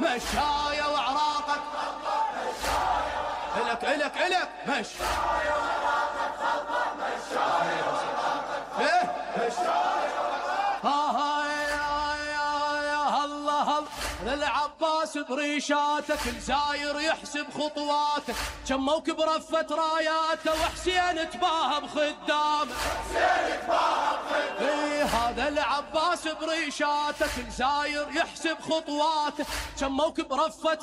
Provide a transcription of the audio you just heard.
مشاية وعراقك إلك مشاية وعراقك خلطة مشاية الله للعباس بريشاته كل زاير يحسب خطواته جموك برفة راياته وحسين تباهى بخدامه هذا العباس بريشاته كل زاير يحسب خطواته جموك برفة